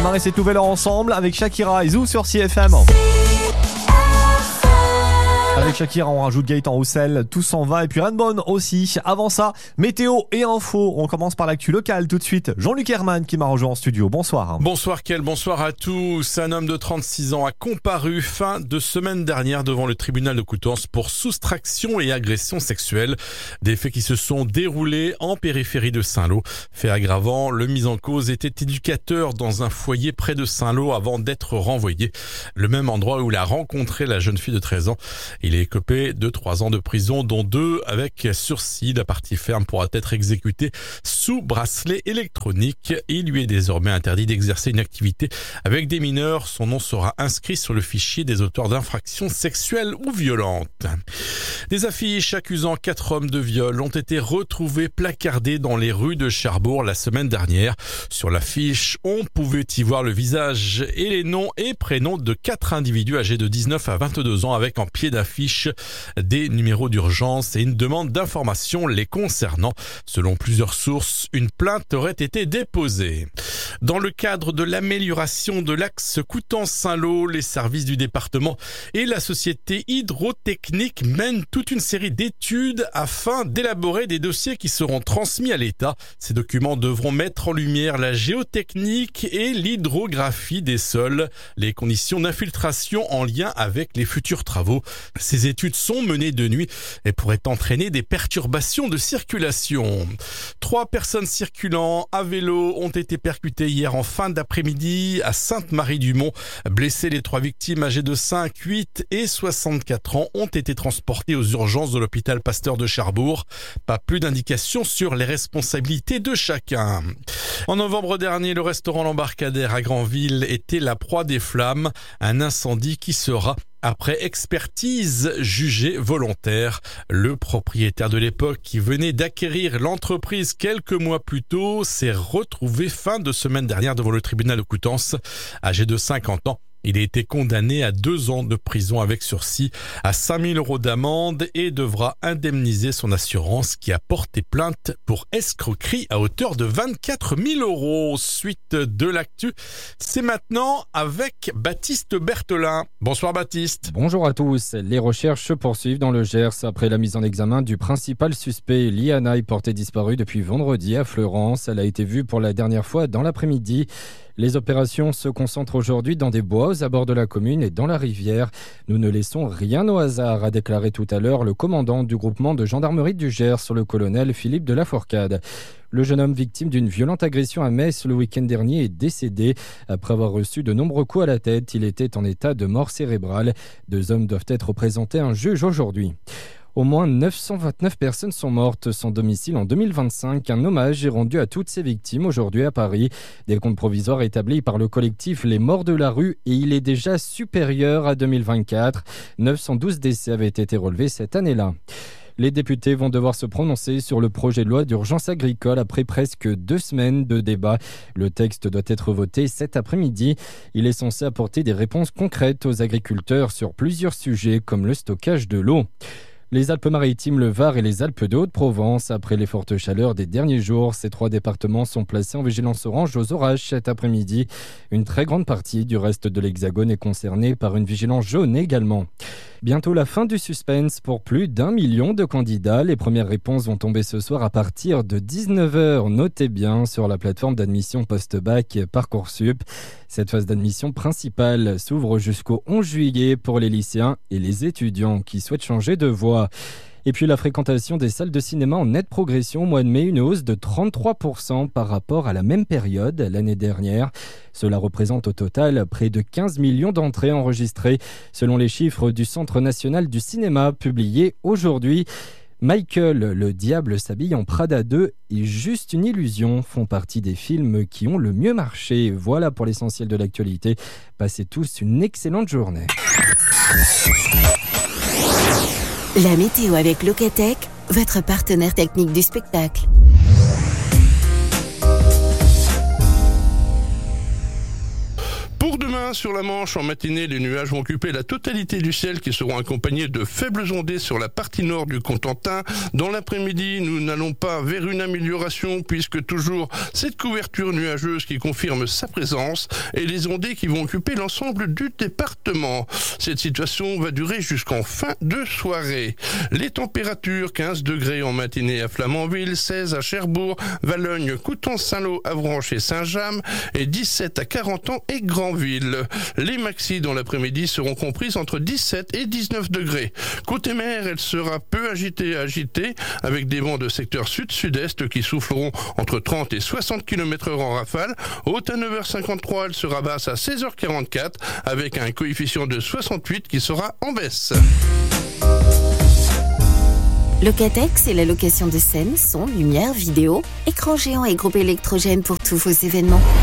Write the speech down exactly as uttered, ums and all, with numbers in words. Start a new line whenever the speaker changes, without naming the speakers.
démarrer cette nouvelle heure ensemble avec Shakira et Zou sur C F M. Avec Shakira, on rajoute Gaëtan Roussel, tout s'en va, et puis Rainbow aussi. Avant ça, météo et info. On commence par l'actu locale tout de suite. Jean-Luc Herman qui m'a rejoint en studio. Bonsoir.
Bonsoir Kel, bonsoir à tous. Un homme de trente-six ans a comparu fin de semaine dernière devant le tribunal de Coutances pour soustraction et agression sexuelle. Des faits qui se sont déroulés en périphérie de Saint-Lô. Fait aggravant, le mis en cause était éducateur dans un foyer près de Saint-Lô avant d'être renvoyé. Le même endroit où il a rencontré la jeune fille de treize ans. Il est écopé de trois ans de prison, dont deux avec sursis. La partie ferme pourra être exécutée sous bracelet électronique. Il lui est désormais interdit d'exercer une activité avec des mineurs. Son nom sera inscrit sur le fichier des auteurs d'infractions sexuelles ou violentes. Des affiches accusant quatre hommes de viol ont été retrouvées placardées dans les rues de Cherbourg la semaine dernière. Sur l'affiche, on pouvait y voir le visage et les noms et prénoms de quatre individus âgés de dix-neuf à vingt-deux ans avec en pied d'affiche des numéros d'urgence et une demande d'information les concernant. Selon plusieurs sources, une plainte aurait été déposée. Dans le cadre de l'amélioration de l'axe Coutances-Saint-Lô, les services du département et la société hydrotechnique mènent toute une série d'études afin d'élaborer des dossiers qui seront transmis à l'État. Ces documents devront mettre en lumière la géotechnique et l'hydrographie des sols, les conditions d'infiltration en lien avec les futurs travaux. Ces études sont menées de nuit et pourraient entraîner des perturbations de circulation. Trois personnes circulant à vélo ont été percutées hier en fin d'après-midi à Sainte-Marie-du-Mont. Blessées, les trois victimes âgées de cinq, huit et soixante-quatre ans ont été transportées aux urgences de l'hôpital Pasteur de Cherbourg. Pas plus d'indications sur les responsabilités de chacun. En novembre dernier, le restaurant L'Embarcadère à Granville était la proie des flammes. Un incendie qui sera, après expertise, jugé volontaire. Le propriétaire de l'époque, qui venait d'acquérir l'entreprise quelques mois plus tôt, s'est retrouvé fin de semaine dernière devant le tribunal de Coutances. Âgé de cinquante ans, il a été condamné à deux ans de prison avec sursis, à cinq mille euros d'amende et devra indemniser son assurance qui a porté plainte pour escroquerie à hauteur de vingt-quatre mille euros. Suite de l'actu, c'est maintenant avec Baptiste Berthelin. Bonsoir Baptiste.
Bonjour à tous. Les recherches se poursuivent dans le Gers après la mise en examen du principal suspect. Liana est portée disparue depuis vendredi à Fleurance. Elle a été vue pour la dernière fois dans l'après-midi. Les opérations se concentrent aujourd'hui dans des bois aux abords de la commune et dans la rivière. Nous ne laissons rien au hasard, a déclaré tout à l'heure le commandant du groupement de gendarmerie du Gers, le colonel Philippe de la Fourcade. Le jeune homme victime d'une violente agression à Metz le week-end dernier est décédé. Après avoir reçu de nombreux coups à la tête, il était en état de mort cérébrale. Deux hommes doivent être présentés à un juge aujourd'hui. Au moins neuf cent vingt-neuf personnes sont mortes sans domicile en deux mille vingt-cinq. Un hommage est rendu à toutes ces victimes aujourd'hui à Paris. Des comptes provisoires établis par le collectif Les Morts de la rue et il est déjà supérieur à deux mille vingt-quatre. neuf cent douze décès avaient été relevés cette année-là. Les députés vont devoir se prononcer sur le projet de loi d'urgence agricole après presque deux semaines de débat. Le texte doit être voté cet après-midi. Il est censé apporter des réponses concrètes aux agriculteurs sur plusieurs sujets comme le stockage de l'eau. Les Alpes-Maritimes, le Var et les Alpes de Haute-Provence. Après les fortes chaleurs des derniers jours, ces trois départements sont placés en vigilance orange aux orages cet après-midi. Une très grande partie du reste de l'Hexagone est concernée par une vigilance jaune également. Bientôt la fin du suspense pour plus d'un million de candidats. Les premières réponses vont tomber ce soir à partir de dix-neuf heures. Notez bien sur la plateforme d'admission post-bac Parcoursup. Cette phase d'admission principale s'ouvre jusqu'au onze juillet pour les lycéens et les étudiants qui souhaitent changer de voie. Et puis la fréquentation des salles de cinéma en nette progression au mois de mai, une hausse de trente-trois pour cent par rapport à la même période l'année dernière. Cela représente au total près de quinze millions d'entrées enregistrées, selon les chiffres du Centre national du cinéma publiés aujourd'hui. Michael, le diable s'habille en Prada deux et Juste une illusion font partie des films qui ont le mieux marché. Voilà pour l'essentiel de l'actualité. Passez tous une excellente journée.
La météo avec Locatech, votre partenaire technique du spectacle.
Pour demain, sur la Manche, en matinée, les nuages vont occuper la totalité du ciel qui seront accompagnés de faibles ondées sur la partie nord du Cotentin. Dans l'après-midi, nous n'allons pas vers une amélioration puisque toujours cette couverture nuageuse qui confirme sa présence et les ondées qui vont occuper l'ensemble du département. Cette situation va durer jusqu'en fin de soirée. Les températures, quinze degrés en matinée à Flamanville, seize à Cherbourg, Valognes, Coutances-Saint-Lô, Avranches et Saint-James et dix-sept à Carentan et Granville. Les maxis dans l'après-midi seront comprises entre dix-sept et dix-neuf degrés. Côté mer, elle sera peu agitée à agitée avec des vents de secteur sud-sud-est qui souffleront entre trente et soixante kilomètres heure en rafale. Haute à neuf heures cinquante-trois, elle sera basse à seize heures quarante-quatre avec un coefficient de soixante-huit qui sera en baisse.
Locatec, c'est la location de scène, son, lumière, vidéo, écran géant et groupe électrogène pour tous vos événements.